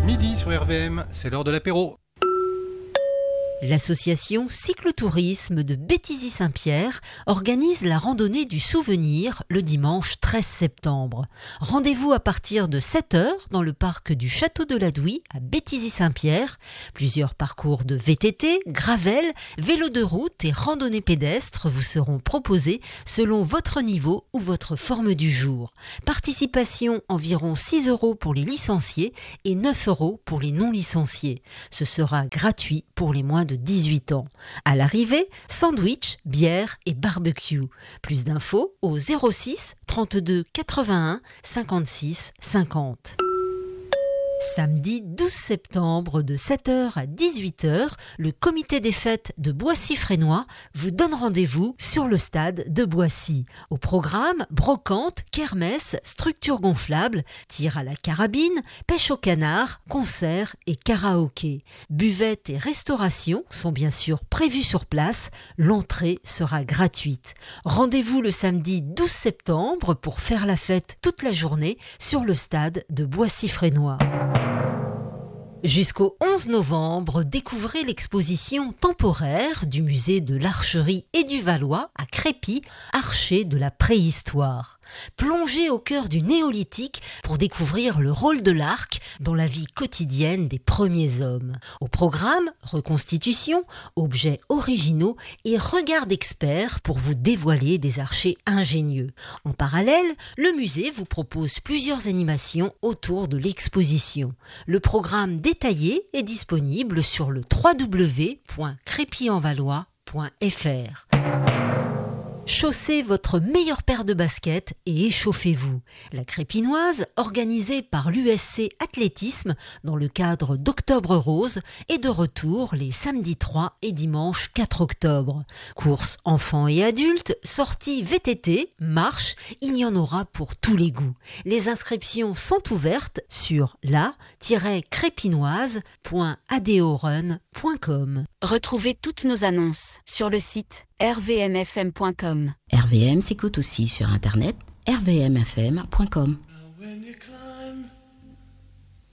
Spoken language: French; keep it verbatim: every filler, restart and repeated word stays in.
Midi sur R V M, c'est l'heure de l'apéro. L'association Cyclotourisme de Béthisy-Saint-Pierre organise la randonnée du souvenir le dimanche treize septembre. Rendez-vous à partir de sept heures dans le parc du Château de la Douy à Béthisy-Saint-Pierre. Plusieurs parcours de V T T, gravel, vélo de route et randonnée pédestre vous seront proposés selon votre niveau ou votre forme du jour. Participation environ six euros pour les licenciés et neuf euros pour les non licenciés. Ce sera gratuit pour les moins de dix-huit ans. À l'arrivée, sandwich, bière et barbecue. Plus d'infos au zéro six trente-deux quatre-vingt-un cinquante-six cinquante. Samedi douze septembre de sept heures à dix-huit heures, le comité des fêtes de Boissy-Fresnois vous donne rendez-vous sur le stade de Boissy. Au programme, brocante, kermesse, structure gonflable, tir à la carabine, pêche au canard, concerts et karaoké. Buvette et restauration sont bien sûr prévus sur place. L'entrée sera gratuite. Rendez-vous le samedi douze septembre pour faire la fête toute la journée sur le stade de Boissy-Fresnois. Jusqu'au onze novembre, découvrez l'exposition temporaire du musée de l'Archerie et du Valois à Crépy, archer de la préhistoire. Plongez au cœur du néolithique pour découvrir le rôle de l'arc dans la vie quotidienne des premiers hommes. Au programme, reconstitution, objets originaux et regard d'experts pour vous dévoiler des archers ingénieux. En parallèle, le musée vous propose plusieurs animations autour de l'exposition. Le programme détaillé est disponible sur le w w w point crépy en valois point f r. Chaussez votre meilleure paire de baskets et échauffez-vous. La Crépinoise, organisée par l'U S C Athlétisme dans le cadre d'Octobre Rose, est de retour les samedis trois et dimanche quatre octobre. Courses enfants et adultes, sorties V T T, marche, il y en aura pour tous les goûts. Les inscriptions sont ouvertes sur la tiret crépinoise point adeorun point com. Retrouvez toutes nos annonces sur le site r v m f m point com. R V M s'écoute aussi sur internet r v m f m point com. When you climb